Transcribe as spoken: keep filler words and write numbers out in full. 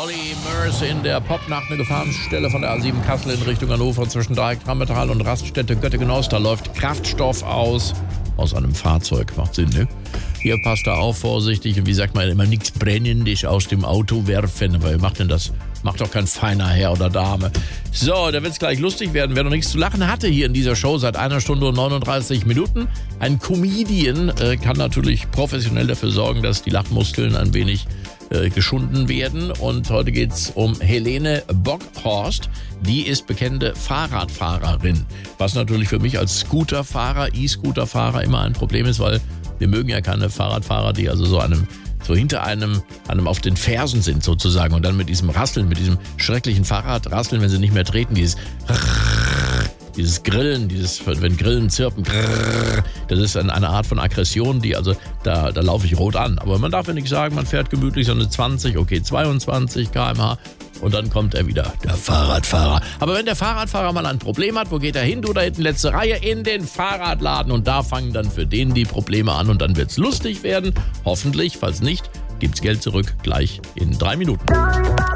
Olli Murs in der Popnacht, eine Gefahrenstelle von der A sieben Kassel in Richtung Hannover zwischen Dreieck Trammetal und Raststätte Göttingen-Ost. Da läuft Kraftstoff aus, aus einem Fahrzeug. Macht Sinn, ne? Hier passt da auf, vorsichtig. Und wie sagt man immer, nichts Brennendes aus dem Auto werfen. Aber wer macht denn das? Macht doch kein feiner Herr oder Dame. So, da wird es gleich lustig werden. Wer noch nichts zu lachen hatte hier in dieser Show seit einer Stunde und neununddreißig Minuten. Ein Comedian äh, kann natürlich professionell dafür sorgen, dass die Lachmuskeln ein wenig äh, geschunden werden. Und heute geht es um Helene Bockhorst. Die ist bekannte Fahrradfahrerin. Was natürlich für mich als Scooterfahrer, E-Scooterfahrer immer ein Problem ist, weil wir mögen ja keine Fahrradfahrer, die also so einem so hinter einem, einem auf den Fersen sind sozusagen und dann mit diesem Rasseln, mit diesem schrecklichen Fahrradrasseln, wenn sie nicht mehr treten, dieses dieses Grillen, dieses, wenn Grillen zirpen, das ist eine Art von Aggression, die also, da, da laufe ich rot an. Aber man darf ja nicht sagen, man fährt gemütlich so eine zwanzig, okay, zweiundzwanzig Kilometer pro Stunde und dann kommt er wieder, der Fahrradfahrer. Aber wenn der Fahrradfahrer mal ein Problem hat, wo geht er hin? Du da hinten, letzte Reihe, in den Fahrradladen und da fangen dann für den die Probleme an und dann wird's lustig werden. Hoffentlich, falls nicht, gibt's Geld zurück, gleich in drei Minuten.